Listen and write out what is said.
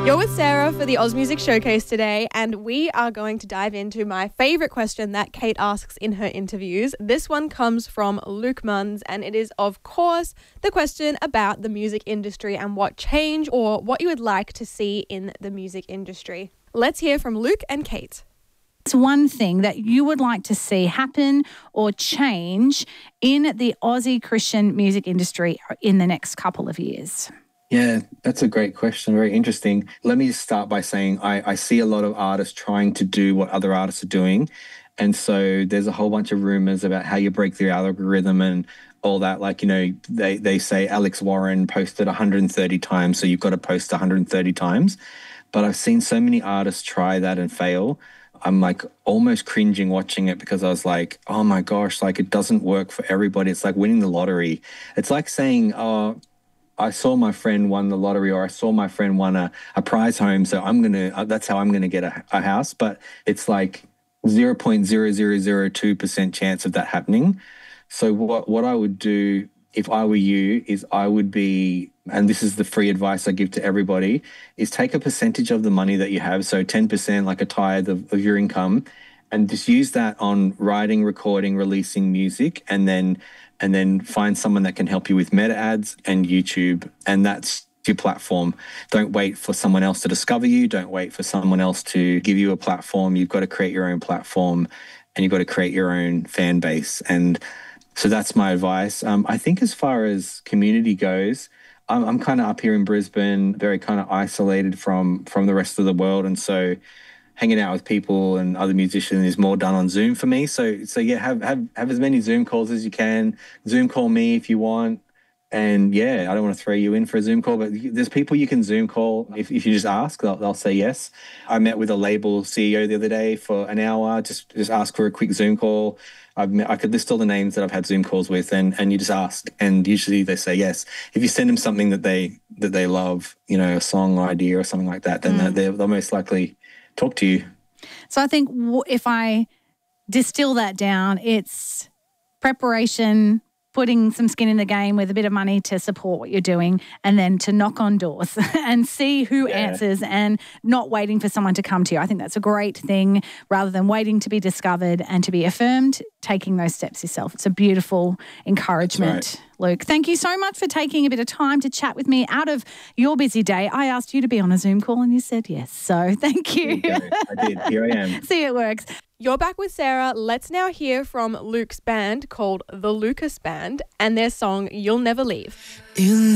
You're with Sarah for the Oz Music Showcase today, and we are going to dive into my favourite question that Kate asks in her interviews. This one comes from Luke Munns, and it is, of course, the question about the music industry and what change or what you would like to see in the music industry. Let's hear from Luke and Kate. It's one thing that you would like to see happen or change in the Aussie Christian music industry in the next couple of years. Yeah, that's a great question. Very interesting. Let me just start by saying I see a lot of artists trying to do what other artists are doing. And so there's a whole bunch of rumors about how you break the algorithm and all that. Like, you know, they say Alex Warren posted 130 times, so you've got to post 130 times. But I've seen so many artists try that and fail. I'm like almost cringing watching it because I was like, oh my gosh, like it doesn't work for everybody. It's like winning the lottery. It's like saying, oh, I saw my friend won the lottery, or I saw my friend won a prize home, so that's how I'm going to get a house. But it's like 0.0002% chance of that happening. So what I would do if I were you is I would be, and this is the free advice I give to everybody, is take a percentage of the money that you have, so 10%, like a tithe of your income, and just use that on writing, recording, releasing music, and then find someone that can help you with meta ads and YouTube, and that's your platform. Don't wait for someone else to discover you. Don't wait for someone else to give you a platform. You've got to create your own platform, and you've got to create your own fan base. And so that's my advice. I think as far as community goes, I'm kind of up here in Brisbane, very kind of isolated from the rest of the world, and so hanging out with people and other musicians is more done on Zoom for me. So yeah, have as many Zoom calls as you can. Zoom call me if you want. And yeah, I don't want to throw you in for a Zoom call, but there's people you can Zoom call. If you just ask, they'll say yes. I met with a label CEO the other day for an hour, just ask for a quick Zoom call. I could list all the names that I've had Zoom calls with, and you just ask, and usually they say yes. If you send them something that they love, you know, a song idea or something like that, then they'll most likely talk to you. So I think if I distill that down, it's preparation, putting some skin in the game with a bit of money to support what you're doing, and then to knock on doors and see who answers, and not waiting for someone to come to you. I think that's a great thing, rather than waiting to be discovered and to be affirmed, taking those steps yourself. It's a beautiful encouragement. Right. Luke, thank you so much for taking a bit of time to chat with me out of your busy day. I asked you to be on a Zoom call and you said yes. So thank you. I did. Here I am. See, it works. You're back with Sarah. Let's now hear from Luke's band called The Lucas Band and their song You'll Never Leave.